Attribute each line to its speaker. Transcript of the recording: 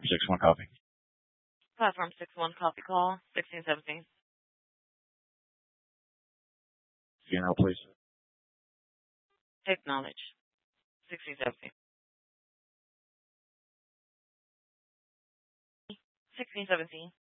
Speaker 1: 6-1 copy.
Speaker 2: Platform 6-1 copy call 1617.
Speaker 1: Funeral, please.
Speaker 2: Acknowledge 1617. 1617.